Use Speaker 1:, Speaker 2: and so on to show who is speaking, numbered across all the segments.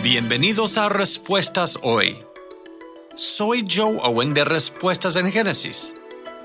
Speaker 1: Bienvenidos a Respuestas Hoy. Soy Joe Owen de Respuestas en Génesis.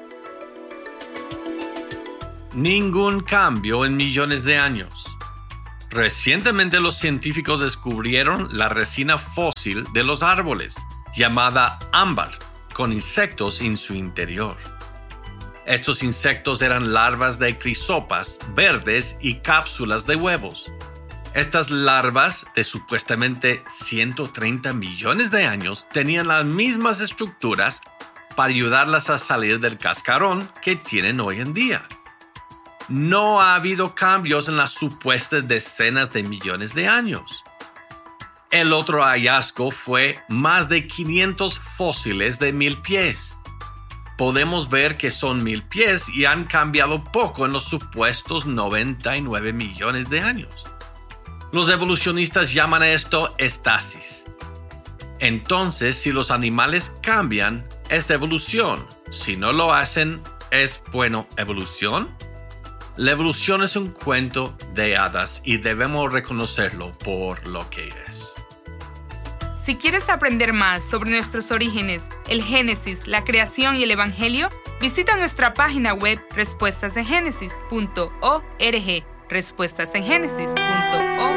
Speaker 1: Ningún cambio en millones de años. Recientemente los científicos descubrieron la resina fósil de los árboles, llamada ámbar, con insectos en su interior. Estos insectos eran larvas de crisopas verdes y cápsulas de huevos. Estas larvas de supuestamente 130 millones de años tenían las mismas estructuras para ayudarlas a salir del cascarón que tienen hoy en día. No ha habido cambios en las supuestas decenas de millones de años. El otro hallazgo fue más de 500 fósiles de 1000 pies. Podemos ver que son 1000 pies y han cambiado poco en los supuestos 99 millones de años. Los evolucionistas llaman a esto estasis. Entonces, si los animales cambian, es evolución. Si no lo hacen, ¿es, evolución? La evolución es un cuento de hadas y debemos reconocerlo por lo que es.
Speaker 2: Si quieres aprender más sobre nuestros orígenes, el Génesis, la creación y el Evangelio, visita nuestra página web respuestasengenesis.org. respuestasengenesis.org